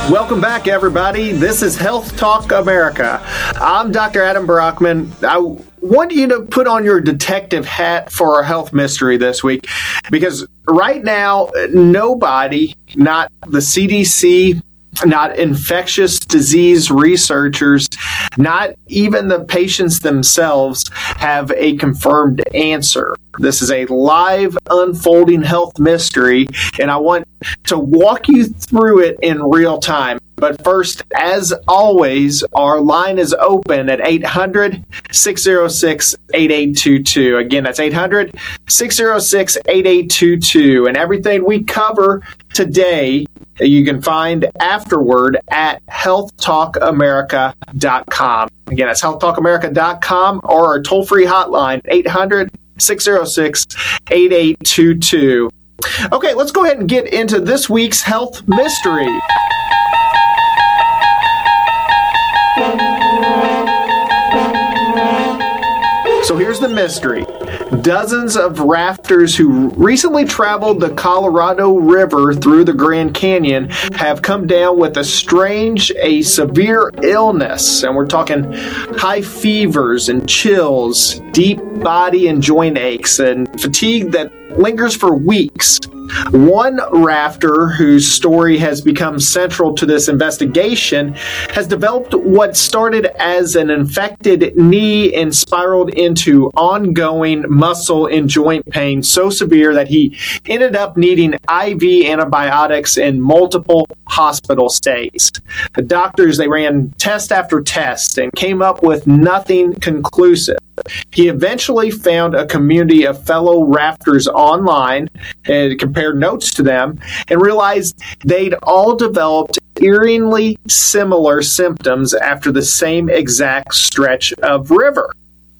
Welcome back, everybody. This is Health Talk America. I'm Dr. Adam Brockman. I want you to put on your detective hat for our health mystery this week, because right now, nobody, not the CDC, not infectious disease researchers, not even the patients themselves have a confirmed answer. This is a live unfolding health mystery, and I want to walk you through it in real time. But first, as always, our line is open at 800-606-8822. Again, that's 800-606-8822. And everything we cover today, you can find afterward at healthtalkamerica.com. Again, that's healthtalkamerica.com, or our toll-free hotline, 800-606-8822. Okay, let's go ahead and get into this week's health mystery. So here's the mystery. Dozens of rafters who recently traveled the Colorado River through the Grand Canyon have come down with a severe illness. And we're talking high fevers and chills, deep body and joint aches, and fatigue that lingers for weeks. One rafter, whose story has become central to this investigation, has developed what started as an infected knee and spiraled into ongoing muscle and joint pain so severe that he ended up needing IV antibiotics and multiple hospital stays. The doctors, they ran test after test and came up with nothing conclusive. He eventually found a community of fellow rafters online and compared notes to them and realized they'd all developed eerily similar symptoms after the same exact stretch of river.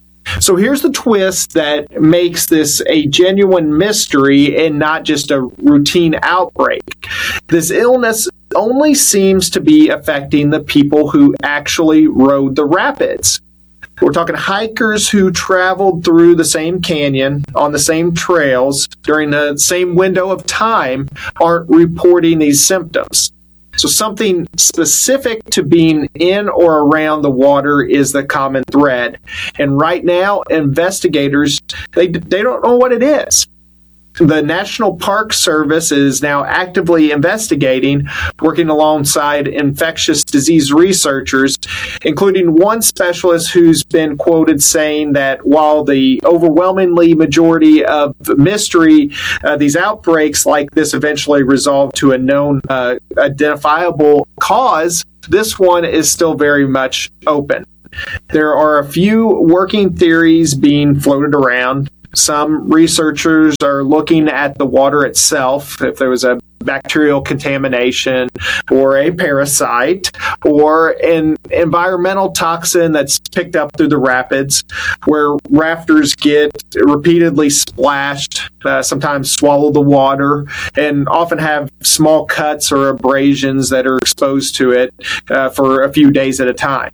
So here's the twist that makes this a genuine mystery and not just a routine outbreak. This illness only seems to be affecting the people who actually rode the rapids. We're talking hikers who traveled through the same canyon on the same trails during the same window of time aren't reporting these symptoms. So something specific to being in or around the water is the common thread. And right now, investigators, they don't know what it is. The National Park Service is now actively investigating, working alongside infectious disease researchers, including one specialist who's been quoted saying that while the overwhelmingly majority of mystery, these outbreaks like this eventually resolve to a known identifiable cause, this one is still very much open. There are a few working theories being floated around. Some researchers are looking at the water itself, if there was a bacterial contamination or a parasite or an environmental toxin that's picked up through the rapids, where rafters get repeatedly splashed, sometimes swallow the water, and often have small cuts or abrasions that are exposed to it for a few days at a time.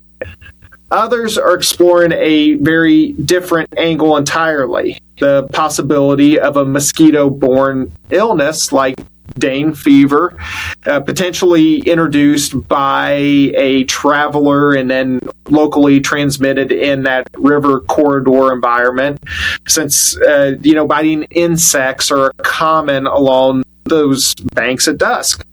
Others are exploring a very different angle entirely, the possibility of a mosquito-borne illness like dengue fever, potentially introduced by a traveler and then locally transmitted in that river corridor environment, since biting insects are common along those banks at dusk.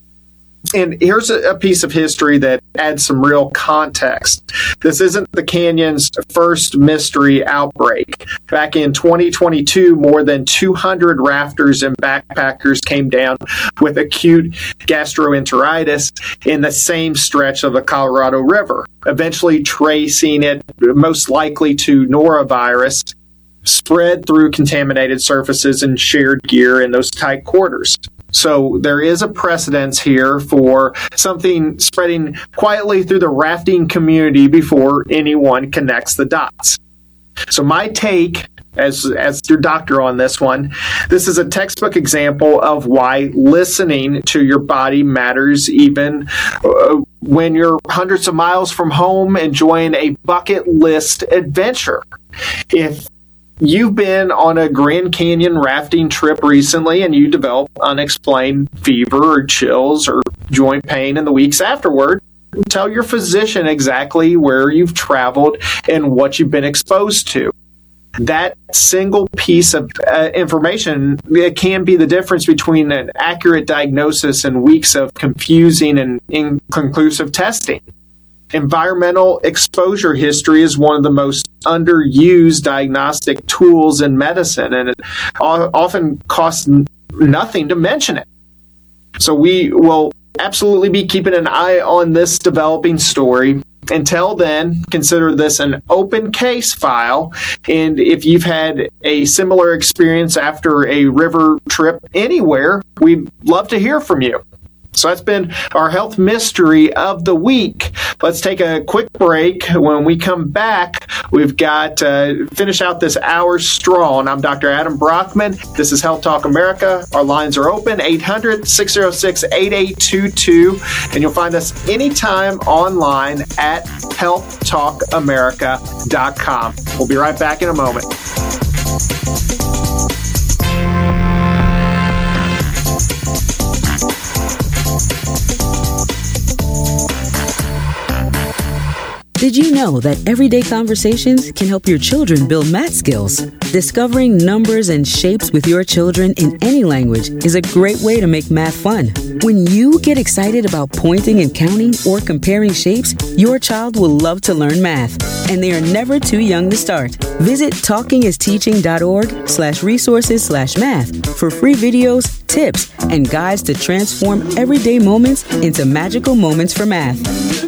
And here's a piece of history that adds some real context. This isn't the canyon's first mystery outbreak. Back in 2022, more than 200 rafters and backpackers came down with acute gastroenteritis in the same stretch of the Colorado River, eventually tracing it most likely to norovirus, spread through contaminated surfaces and shared gear in those tight quarters. So there is a precedence here for something spreading quietly through the rafting community before anyone connects the dots. So my take, as your doctor on this one, this is a textbook example of why listening to your body matters, even when you're hundreds of miles from home enjoying a bucket list adventure. If you've been on a Grand Canyon rafting trip recently and you develop unexplained fever or chills or joint pain in the weeks afterward, tell your physician exactly where you've traveled and what you've been exposed to. That single piece of information, it can be the difference between an accurate diagnosis and weeks of confusing and inconclusive testing. Environmental exposure history is one of the most underused diagnostic tools in medicine, and it often costs nothing to mention it. So we will absolutely be keeping an eye on this developing story. Until then, consider this an open case file, and if you've had a similar experience after a river trip anywhere, we'd love to hear from you. So that's been our health mystery of the week. Let's take a quick break. When we come back, we've got finish out this hour strong. I'm Dr. Adam Brockman. This is Health Talk America. Our lines are open, 800-606-8822. And you'll find us anytime online at healthtalkamerica.com. We'll be right back in a moment. Did you know that everyday conversations can help your children build math skills? Discovering numbers and shapes with your children in any language is a great way to make math fun. When you get excited about pointing and counting or comparing shapes, your child will love to learn math, and they are never too young to start. Visit talkingisteaching.org/resources/math for free videos, tips, and guides to transform everyday moments into magical moments for math.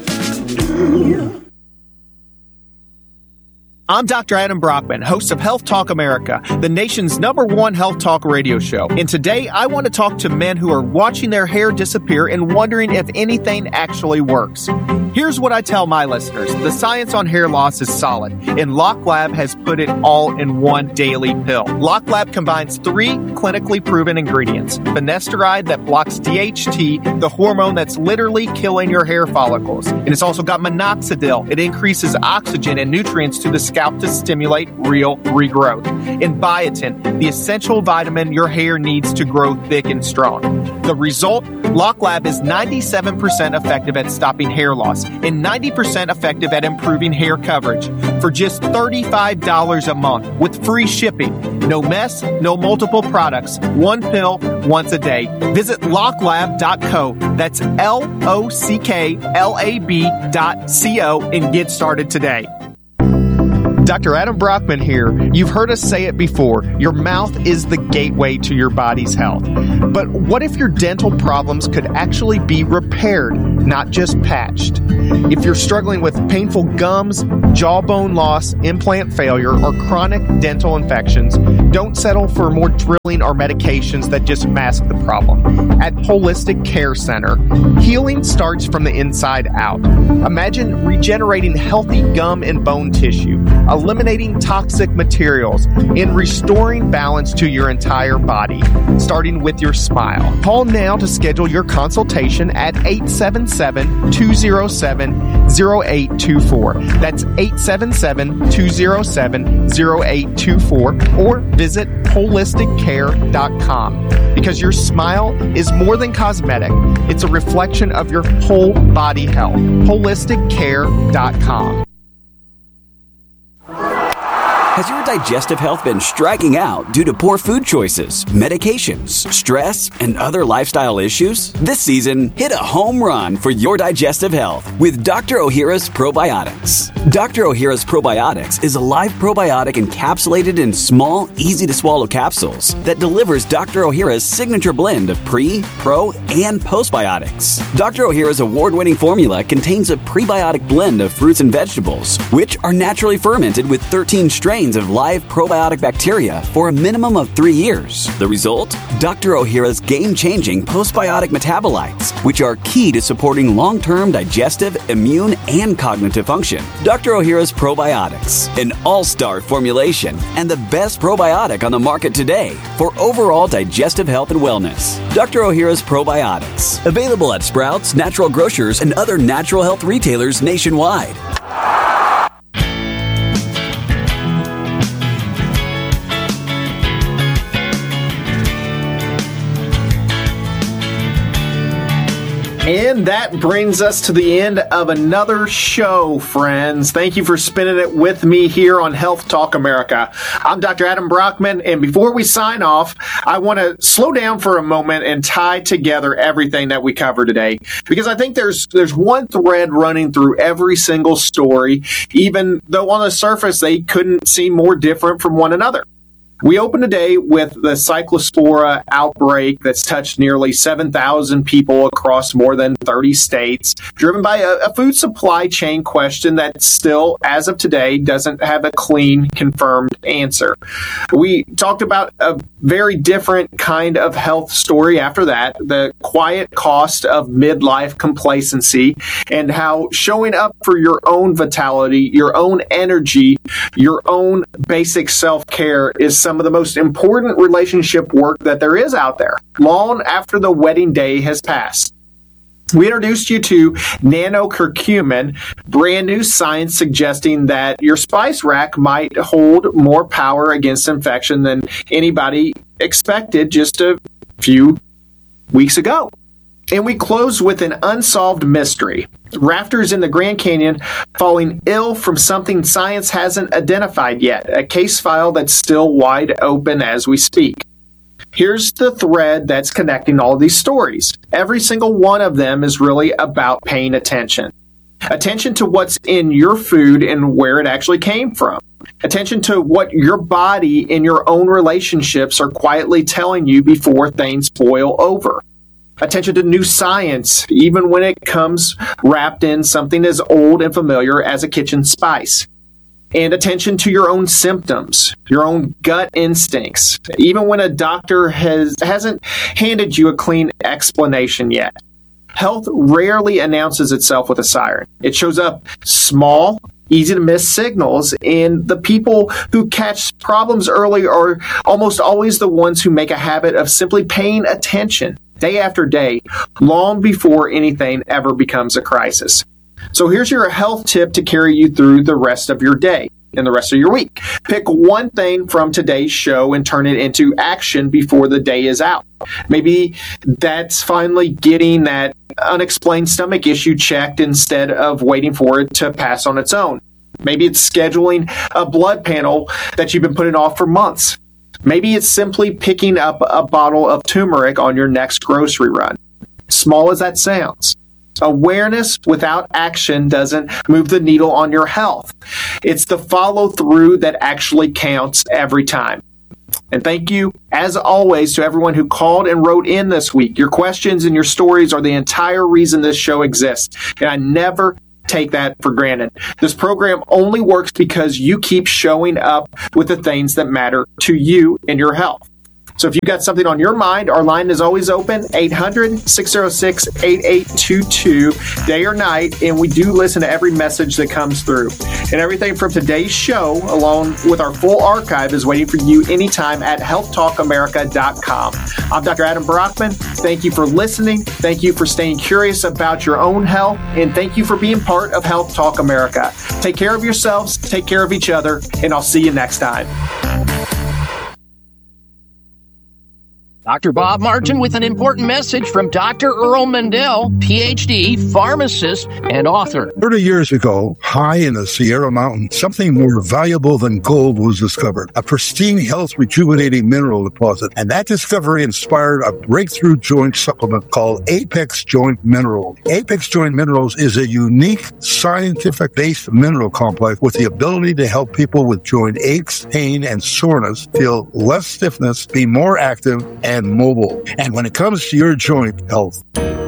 I'm Dr. Adam Brockman, host of Health Talk America, the nation's #1 health talk radio show. And today I want to talk to men who are watching their hair disappear and wondering if anything actually works. Here's what I tell my listeners. The science on hair loss is solid, and Lock Lab has put it all in one daily pill. Lock Lab combines 3 clinically proven ingredients. Finasteride that blocks DHT, the hormone that's literally killing your hair follicles. And it's also got minoxidil. It increases oxygen and nutrients to the scalp to stimulate real regrowth. And biotin, the essential vitamin your hair needs to grow thick and strong. The result? Lock Lab is 97% effective at stopping hair loss and 90% effective at improving hair coverage for just $35 a month with free shipping. No mess, no multiple products. One pill, once a day. Visit locklab.co. That's LOCKLAB.co and get started today. Dr. Adam Brockman here. You've heard us say it before. Your mouth is the gateway to your body's health. But what if your dental problems could actually be repaired, not just patched? If you're struggling with painful gums, jawbone loss, implant failure, or chronic dental infections, don't settle for more drilling or medications that just mask the problem. At Holistic Care Center, healing starts from the inside out. Imagine regenerating healthy gum and bone tissue, eliminating toxic materials, and restoring balance to your entire body, starting with your smile. Call now to schedule your consultation at 877-207-0824. That's 877-207-0824, or visit holisticcare.com. Because your smile is more than cosmetic. It's a reflection of your whole body health. holisticcare.com. Has your digestive health been striking out due to poor food choices, medications, stress, and other lifestyle issues? This season, hit a home run for your digestive health with Dr. Ohhira's Probiotics. Dr. Ohhira's Probiotics is a live probiotic encapsulated in small, easy-to-swallow capsules that delivers Dr. Ohhira's signature blend of pre, pro, and postbiotics. Dr. Ohhira's award-winning formula contains a prebiotic blend of fruits and vegetables, which are naturally fermented with 13 strains of live probiotic bacteria for a minimum of 3 years. The result? Dr. Ohhira's game-changing postbiotic metabolites, which are key to supporting long-term digestive, immune, and cognitive function. Dr. Ohhira's Probiotics, an all-star formulation and the best probiotic on the market today for overall digestive health and wellness. Dr. Ohhira's Probiotics, available at Sprouts, Natural Grocers, and other natural health retailers nationwide. And that brings us to the end of another show, friends. Thank you for spending it with me here on Health Talk America. I'm Dr. Adam Brockman, and before we sign off, I want to slow down for a moment and tie together everything that we covered today, because I think there's one thread running through every single story, even though on the surface they couldn't seem more different from one another. We open today with the Cyclospora outbreak that's touched nearly 7,000 people across more than 30 states, driven by a food supply chain question that still, as of today, doesn't have a clean, confirmed answer. We talked about a very different kind of health story after that, the quiet cost of midlife complacency, and how showing up for your own vitality, your own energy, your own basic self-care is some of the most important relationship work that there is out there, long after the wedding day has passed. We introduced you to nanocurcumin, brand new science suggesting that your spice rack might hold more power against infection than anybody expected just a few weeks ago. And we close with an unsolved mystery. Rafters in the Grand Canyon falling ill from something science hasn't identified yet, a case file that's still wide open as we speak. Here's the thread that's connecting all of these stories. Every single one of them is really about paying attention. Attention to what's in your food and where it actually came from. Attention to what your body and your own relationships are quietly telling you before things boil over. Attention to new science, even when it comes wrapped in something as old and familiar as a kitchen spice. And attention to your own symptoms, your own gut instincts, even when a doctor hasn't handed you a clean explanation yet. Health rarely announces itself with a siren. It shows up small, easy to miss signals, and the people who catch problems early are almost always the ones who make a habit of simply paying attention day after day, long before anything ever becomes a crisis. So here's your health tip to carry you through the rest of your day and the rest of your week. Pick one thing from today's show and turn it into action before the day is out. Maybe that's finally getting that unexplained stomach issue checked instead of waiting for it to pass on its own. Maybe it's scheduling a blood panel that you've been putting off for months. Maybe it's simply picking up a bottle of turmeric on your next grocery run. Small as that sounds. Awareness without action doesn't move the needle on your health. It's the follow-through that actually counts every time. And thank you, as always, to everyone who called and wrote in this week. Your questions and your stories are the entire reason this show exists, and I never take that for granted. This program only works because you keep showing up with the things that matter to you and your health. So if you've got something on your mind, our line is always open, 800-606-8822, day or night, and we do listen to every message that comes through. And everything from today's show, along with our full archive, is waiting for you anytime at healthtalkamerica.com. I'm Dr. Adam Brockman. Thank you for listening. Thank you for staying curious about your own health, and thank you for being part of Health Talk America. Take care of yourselves, take care of each other, and I'll see you next time. Dr. Bob Martin with an important message from Dr. Earl Mendel, PhD, pharmacist, and author. 30 years ago, high in the Sierra Mountains, something more valuable than gold was discovered, a pristine, health rejuvenating mineral deposit. And that discovery inspired a breakthrough joint supplement called Apex Joint Minerals. Apex Joint Minerals is a unique scientific-based mineral complex with the ability to help people with joint aches, pain, and soreness feel less stiffness, be more active, and mobile. And when it comes to your joint health,